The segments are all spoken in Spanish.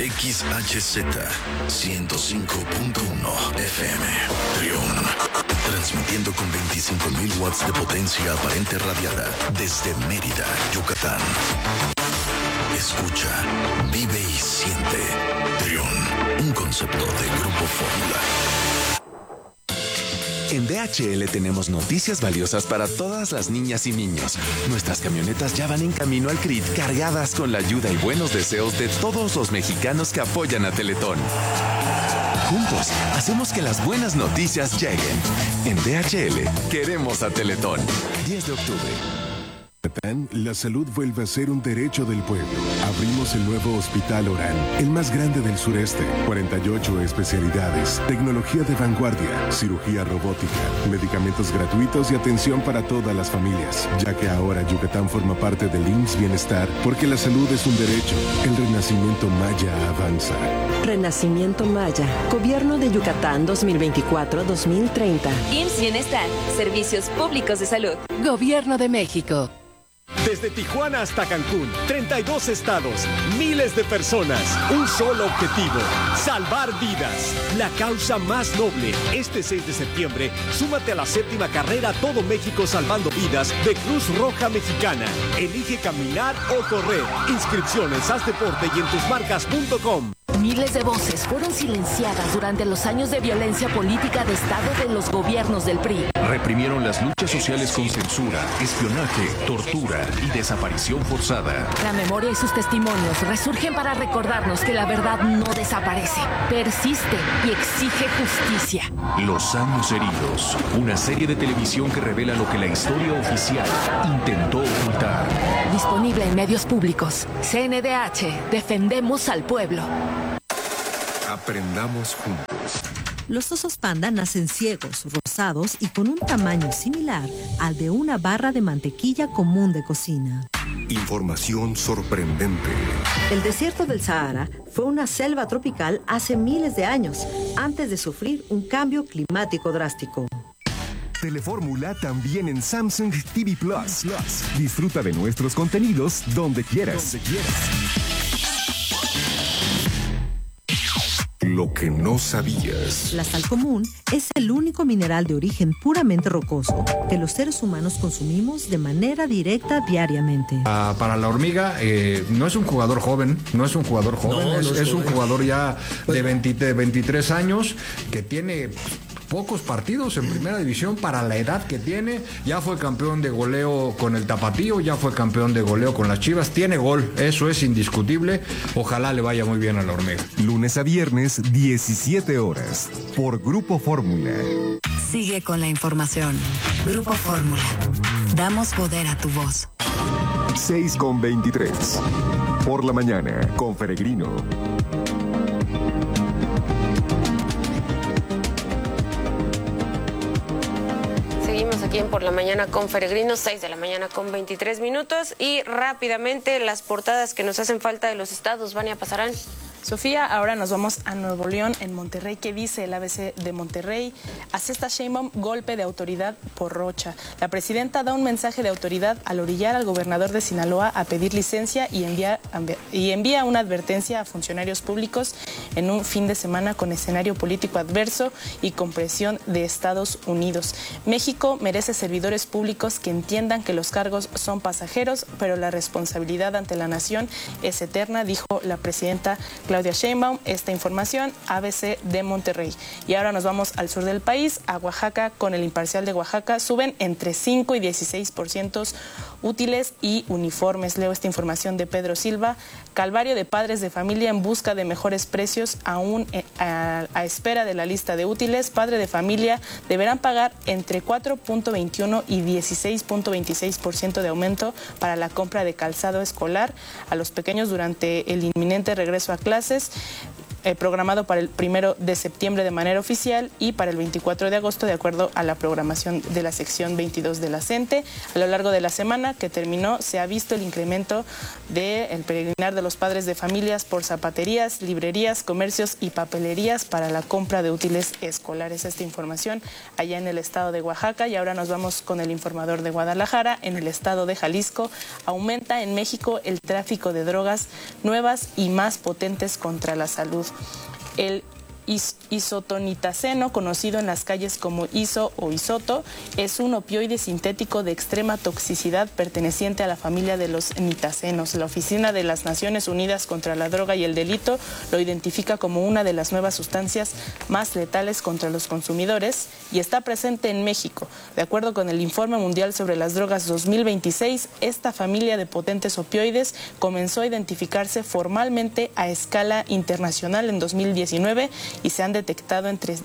XHZ 105.1 FM. Trión. Transmitiendo con 25.000 watts de potencia aparente radiada desde Mérida, Yucatán. Escucha, vive y siente. Trión, un concepto de Grupo Fórmula. En DHL tenemos noticias valiosas para todas las niñas y niños. Nuestras camionetas ya van en camino al CRIT cargadas con la ayuda y buenos deseos de todos los mexicanos que apoyan a Teletón. Juntos, hacemos que las buenas noticias lleguen. En DHL, queremos a Teletón. 10 de octubre. La salud vuelve a ser un derecho del pueblo. Abrimos el nuevo Hospital Orán, el más grande del sureste. 48 especialidades, tecnología de vanguardia, cirugía robótica, medicamentos gratuitos y atención para todas las familias. Ya que ahora Yucatán forma parte del IMSS Bienestar, porque la salud es un derecho. El renacimiento maya avanza. Renacimiento Maya, Gobierno de Yucatán 2024-2030. IMSS Bienestar, Servicios Públicos de Salud. Gobierno de México. Desde Tijuana hasta Cancún, 32 estados, miles de personas, un solo objetivo, salvar vidas. La causa más noble. Este 6 de septiembre, súmate a la 7ª carrera Todo México Salvando Vidas de Cruz Roja Mexicana. Elige caminar o correr. Inscripciones, haz deporte y en tusmarcas.com. Miles de voces fueron silenciadas durante los años de violencia política de Estado de los gobiernos del PRI. Reprimieron las luchas sociales con censura, espionaje, tortura y desaparición forzada. La memoria y sus testimonios resurgen para recordarnos que la verdad no desaparece, persiste y exige justicia. Los años heridos, una serie de televisión que revela lo que la historia oficial intentó ocultar. Disponible en medios públicos. CNDH, defendemos al pueblo. Aprendamos juntos. Los osos panda nacen ciegos, rosados y con un tamaño similar al de una barra de mantequilla común de cocina. Información sorprendente. El desierto del Sahara fue una selva tropical hace miles de años, antes de sufrir un cambio climático drástico. Telefórmula también en Samsung TV Plus. Disfruta de nuestros contenidos donde quieras. Lo que no sabías. La sal común es el único mineral de origen puramente rocoso que los seres humanos consumimos de manera directa diariamente. Para la hormiga no es un jugador joven, es un jugador ya de 23 años que tiene pocos partidos en primera división para la edad que tiene. Ya fue campeón de goleo con el Tapatío, ya fue campeón de goleo con las Chivas, tiene gol, eso es indiscutible. Ojalá le vaya muy bien a la hormiga. Lunes a viernes, 17 horas, por Grupo Fórmula. Sigue con la información. Grupo Fórmula. Damos poder a tu voz. 6:23. Por la mañana, con Peregrino. Aquí en Por la Mañana con Peregrino, 6 de la mañana con 23 minutos. Y rápidamente las portadas que nos hacen falta de los estados. Vania, pasarán. Sofía, ahora nos vamos a Nuevo León, en Monterrey. ¿Qué dice el ABC de Monterrey? Asesta Sheinbaum golpe de autoridad por Rocha. La presidenta da un mensaje de autoridad al orillar al gobernador de Sinaloa a pedir licencia y envía una advertencia a funcionarios públicos en un fin de semana con escenario político adverso y con presión de Estados Unidos. México merece servidores públicos que entiendan que los cargos son pasajeros, pero la responsabilidad ante la nación es eterna, dijo la presidenta Claudia Sheinbaum. Esta información, ABC de Monterrey. Y ahora nos vamos al sur del país, a Oaxaca, con el Imparcial de Oaxaca. Suben entre 5 y 16% útiles y uniformes. Leo esta información de Pedro Silva. Calvario de padres de familia en busca de mejores precios, aún a espera de la lista de útiles. Padre de familia deberán pagar entre 4.21 y 16.26% de aumento para la compra de calzado escolar a los pequeños durante el inminente regreso a clases. programado para el 1 de septiembre de manera oficial y para el 24 de agosto de acuerdo a la programación de la sección 22 de la CENTE. A lo largo de la semana que terminó se ha visto el incremento del peregrinar de los padres de familias por zapaterías, librerías, comercios y papelerías para la compra de útiles escolares. Esta información allá en el estado de Oaxaca. Y ahora nos vamos con el informador de Guadalajara. En el estado de Jalisco aumenta en México el tráfico de drogas nuevas y más potentes contra la salud. El isotonitaceno, conocido en las calles como iso o isoto, es un opioide sintético de extrema toxicidad perteneciente a la familia de los nitacenos. La Oficina de las Naciones Unidas contra la Droga y el Delito lo identifica como una de las nuevas sustancias más letales contra los consumidores y está presente en México. De acuerdo con el Informe Mundial sobre las Drogas 2026, esta familia de potentes opioides comenzó a identificarse formalmente a escala internacional en 2019 y se han detectado entre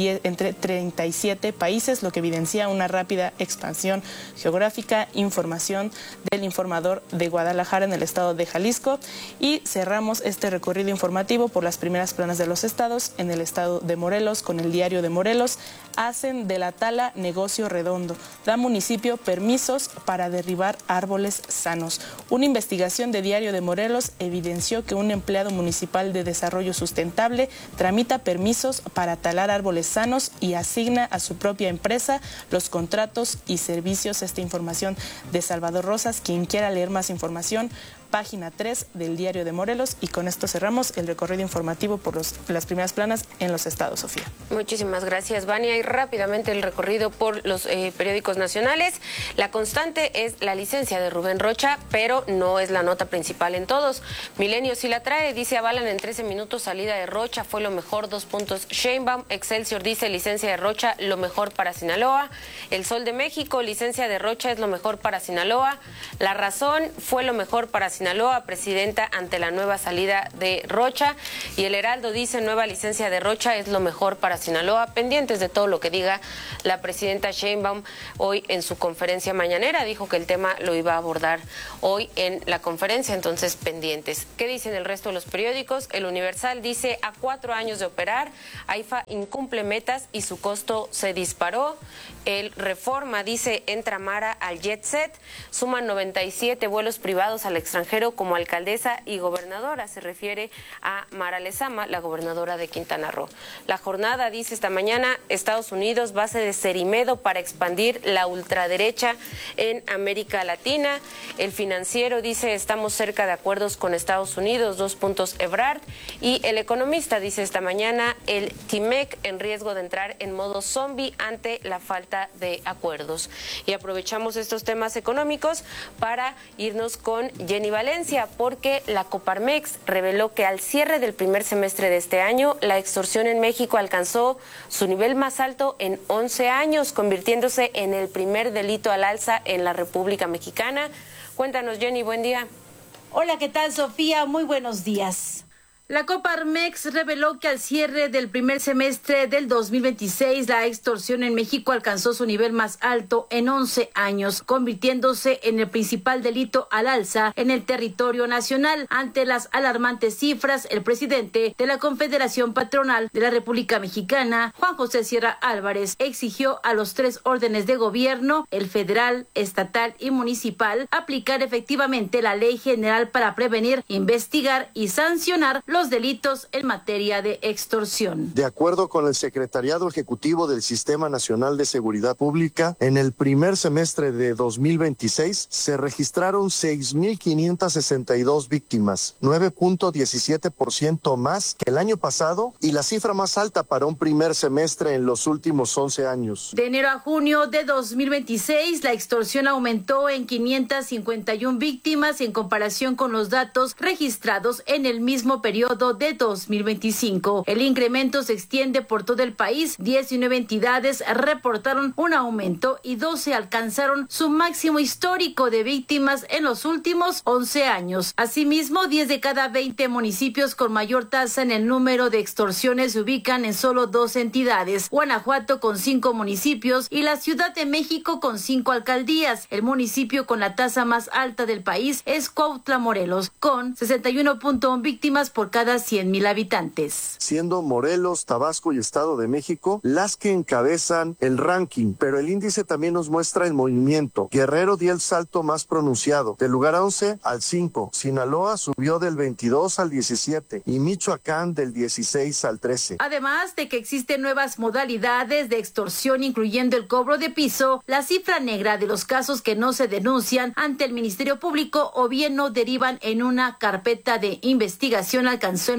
37 países, lo que evidencia una rápida expansión geográfica. Información del informador de Guadalajara en el estado de Jalisco. Y cerramos este recorrido informativo por las primeras planas de los estados. En el estado de Morelos, con el Diario de Morelos, hacen de la tala negocio redondo. Da municipio permisos para derribar árboles sanos. Una investigación de Diario de Morelos evidenció que un empleado municipal de desarrollo sustentable tramita permisos para talar árboles sanos y asigna a su propia empresa los contratos y servicios. Esta información de Salvador Rosas. Quien quiera leer más información, página 3 del Diario de Morelos. Y con esto cerramos el recorrido informativo por las primeras planas en los estados, Sofía. Muchísimas gracias, Vania. Y rápidamente el recorrido por los periódicos nacionales. La constante es la licencia de Rubén Rocha, pero no es la nota principal en todos. Milenio sí la trae, dice: avalan en 13 minutos salida de Rocha, fue lo mejor, 2 puntos Sheinbaum. Excelsior dice: licencia de Rocha, lo mejor para Sinaloa. El Sol de México: licencia de Rocha es lo mejor para Sinaloa. La Razón: fue lo mejor para Sinaloa, presidenta ante la nueva salida de Rocha. Y el Heraldo dice: nueva licencia de Rocha es lo mejor para Sinaloa. Pendientes de todo lo que diga la presidenta Sheinbaum hoy en su conferencia mañanera. Dijo que el tema lo iba a abordar hoy en la conferencia, entonces pendientes. ¿Qué dicen el resto de los periódicos? El Universal dice: a 4 años de operar, AIFA incumple metas y su costo se disparó. El Reforma dice: entra Mara al jet set, suman 97 vuelos privados al extranjero como alcaldesa y gobernadora. Se refiere a Mara Lezama, la gobernadora de Quintana Roo. La Jornada dice esta mañana: Estados Unidos, base de Cerimedo para expandir la ultraderecha en América Latina. El Financiero dice: estamos cerca de acuerdos con Estados Unidos, 2 puntos Ebrard. Y El Economista dice esta mañana: el TIMEC en riesgo de entrar en modo zombie ante la falta de acuerdos. Y aprovechamos estos temas económicos para irnos con Jenny Valencia, porque la Coparmex reveló que al cierre del primer semestre de este año, la extorsión en México alcanzó su nivel más alto en 11 años, convirtiéndose en el primer delito al alza en la República Mexicana. Cuéntanos, Jenny, buen día. Hola, ¿qué tal, Sofía? Muy buenos días. La Coparmex reveló que al cierre del primer semestre del 2026, la extorsión en México alcanzó su nivel más alto en 11 años, convirtiéndose en el principal delito al alza en el territorio nacional. Ante las alarmantes cifras, el presidente de la Confederación Patronal de la República Mexicana, Juan José Sierra Álvarez, exigió a los 3 órdenes de gobierno, el federal, estatal y municipal, aplicar efectivamente la Ley General para prevenir, investigar y sancionar los delitos en materia de extorsión. De acuerdo con el Secretariado Ejecutivo del Sistema Nacional de Seguridad Pública, en el primer semestre de 2026 se registraron 6,562 víctimas, 9.17% más que el año pasado y la cifra más alta para un primer semestre en los últimos 11 años. De enero a junio de 2026, la extorsión aumentó en 551 víctimas en comparación con los datos registrados en el mismo periodo de 2025. El incremento se extiende por todo el país. 19 entidades reportaron un aumento y 12 alcanzaron su máximo histórico de víctimas en los últimos 11 años. Asimismo, 10 de cada 20 municipios con mayor tasa en el número de extorsiones se ubican en solo 2 entidades: Guanajuato con 5 municipios y la Ciudad de México con 5 alcaldías. El municipio con la tasa más alta del país es Cuautla, Morelos, con 61.1 víctimas por cada 100,000 habitantes. Siendo Morelos, Tabasco y Estado de México las que encabezan el ranking, pero el índice también nos muestra el movimiento. Guerrero dio el salto más pronunciado, del lugar 11 al 5. Sinaloa subió del 22 al 17 y Michoacán del 16 al 13. Además de que existen nuevas modalidades de extorsión, incluyendo el cobro de piso, la cifra negra de los casos que no se denuncian ante el Ministerio Público o bien no derivan en una carpeta de investigación alcanzó el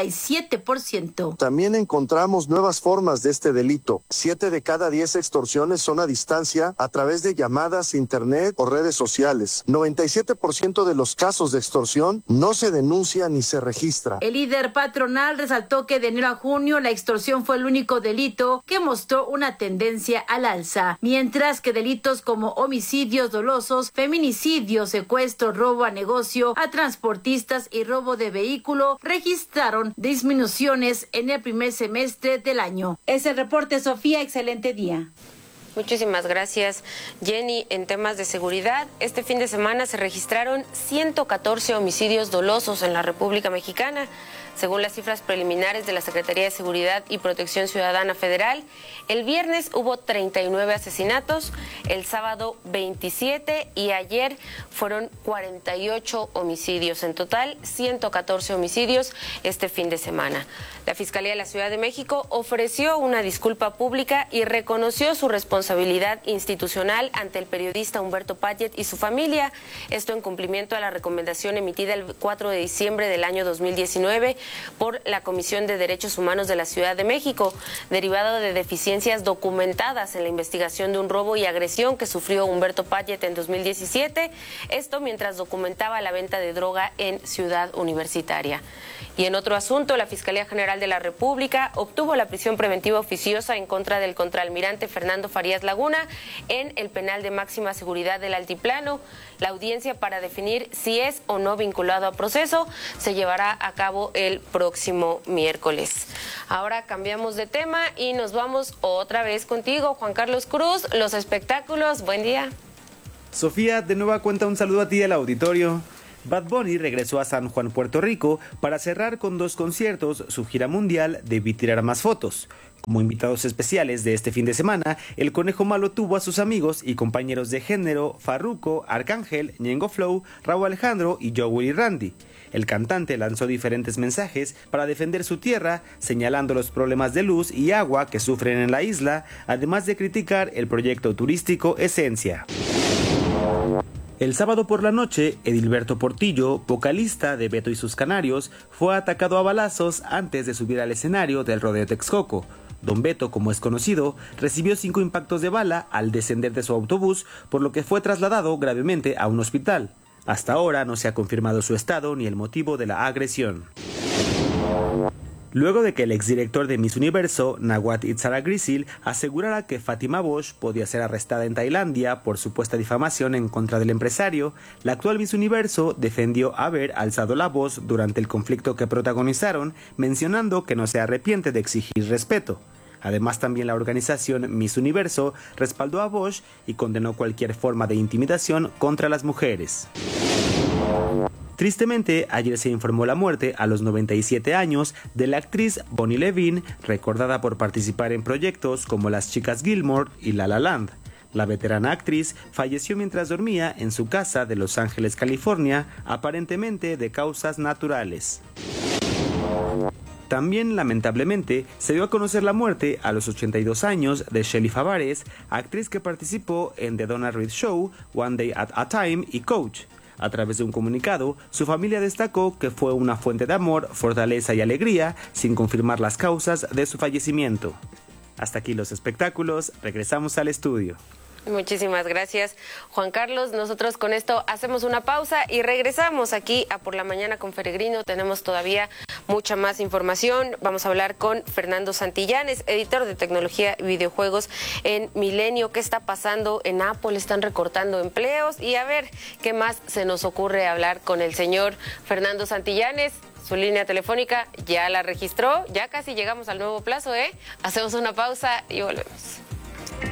97%. También encontramos nuevas formas de este delito. 7 de cada 10 extorsiones son a distancia a través de llamadas, internet o redes sociales. 97% de los casos de extorsión no se denuncia ni se registra. El líder patronal resaltó que de enero a junio la extorsión fue el único delito que mostró una tendencia al alza, mientras que delitos como homicidios dolosos, feminicidio, secuestro, robo a negocio, a transportistas y robo de vehículo registraron disminuciones en el primer semestre del año. Es el reporte, Sofía. Excelente día. Muchísimas gracias, Jenny. En temas de seguridad, este fin de semana se registraron 114 homicidios dolosos en la República Mexicana. Según las cifras preliminares de la Secretaría de Seguridad y Protección Ciudadana Federal, el viernes hubo 39 asesinatos, el sábado 27 y ayer fueron 48 homicidios. En total, 114 homicidios este fin de semana. La Fiscalía de la Ciudad de México ofreció una disculpa pública y reconoció su responsabilidad institucional ante el periodista Humberto Payet y su familia. Esto en cumplimiento a la recomendación emitida el 4 de diciembre del año 2019 por la Comisión de Derechos Humanos de la Ciudad de México, derivado de deficiencias documentadas en la investigación de un robo y agresión que sufrió Humberto Payet en 2017, esto mientras documentaba la venta de droga en Ciudad Universitaria. Y en otro asunto, la Fiscalía General de la República obtuvo la prisión preventiva oficiosa en contra del contraalmirante Fernando Farías Laguna en el penal de máxima seguridad del Altiplano. La audiencia para definir si es o no vinculado a proceso se llevará a cabo el próximo miércoles. Ahora cambiamos de tema y nos vamos otra vez contigo, Juan Carlos Cruz, los espectáculos. Buen día. Sofía, de nueva cuenta un saludo a ti y al auditorio. Bad Bunny regresó a San Juan, Puerto Rico, para cerrar con 2 conciertos su gira mundial Debí tirar más fotos. Como invitados especiales de este fin de semana, el Conejo Malo tuvo a sus amigos y compañeros de género Farruko, Arcángel, Ñengo Flow, Rauw Alejandro y Joel y Randy. El cantante lanzó diferentes mensajes para defender su tierra, señalando los problemas de luz y agua que sufren en la isla, además de criticar el proyecto turístico Esencia. El sábado por la noche, Edilberto Portillo, vocalista de Beto y sus Canarios, fue atacado a balazos antes de subir al escenario del Rodeo Texcoco. Don Beto, como es conocido, recibió 5 impactos de bala al descender de su autobús, por lo que fue trasladado gravemente a un hospital. Hasta ahora no se ha confirmado su estado ni el motivo de la agresión. Luego de que el exdirector de Miss Universo, Nawat Itzara-Grisil, asegurara que Fátima Bosch podía ser arrestada en Tailandia por supuesta difamación en contra del empresario, la actual Miss Universo defendió haber alzado la voz durante el conflicto que protagonizaron, mencionando que no se arrepiente de exigir respeto. Además, también la organización Miss Universo respaldó a Bosch y condenó cualquier forma de intimidación contra las mujeres. Tristemente, ayer se informó la muerte a los 97 años de la actriz Bonnie Levine, recordada por participar en proyectos como Las Chicas Gilmore y La La Land. La veterana actriz falleció mientras dormía en su casa de Los Ángeles, California, aparentemente de causas naturales. También, lamentablemente, se dio a conocer la muerte a los 82 años de Shelley Favares, actriz que participó en The Donna Reed Show, One Day at a Time y Coach. A través de un comunicado, su familia destacó que fue una fuente de amor, fortaleza y alegría, sin confirmar las causas de su fallecimiento. Hasta aquí los espectáculos, regresamos al estudio. Muchísimas gracias, Juan Carlos. Nosotros con esto hacemos una pausa y regresamos aquí a Por la Mañana con Peregrino. Tenemos todavía mucha más información. Vamos a hablar con Fernando Santillanes, editor de tecnología y videojuegos en Milenio. ¿Qué está pasando en Apple? Están recortando empleos y a ver qué más se nos ocurre hablar con el señor Fernando Santillanes. Su línea telefónica ya la registró. Ya casi llegamos al nuevo plazo, ¿eh? Hacemos una pausa y volvemos.